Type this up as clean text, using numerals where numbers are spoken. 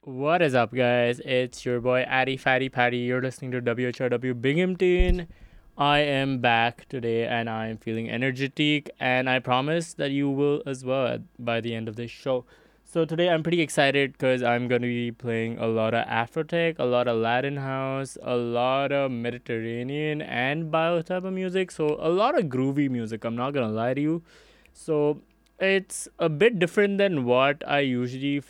What is up, guys? It's your boy Addy Fatty Patty. You're listening to WHRW Binghamton. I am back today and I'm feeling energetic, and I promise that you will as well by the end of this show. So, today I'm pretty excited because I'm going to be playing a lot of Afrotech, a lot of Latin house, a lot of Mediterranean and bio type of music. So, a lot of groovy music. I'm not going to lie to you. So, it's a bit different than what I usually